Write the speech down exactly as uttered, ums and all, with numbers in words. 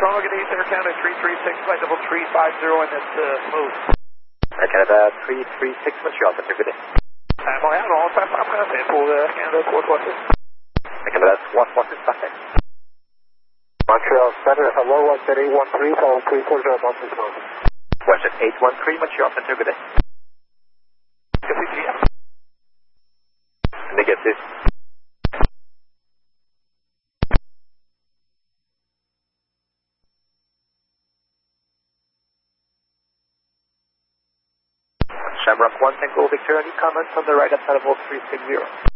Toronto, good day, Center Canada three three six, flight level three five zero, and it's uh, smooth. Canada three three six, Montreal, Center, good day. À Montréal, on fait pas français pour euh, Canada trois trois six. Canada trois trois six, parfait. Montreal Center, hello, one jet eight one three, follow three four zero, Mountain Smooth. one jet eight one three, Montreal, Center, good day. Négatif. Négatif. Shamrock one, Tango Victor, any comments on the right upside of all three six zero?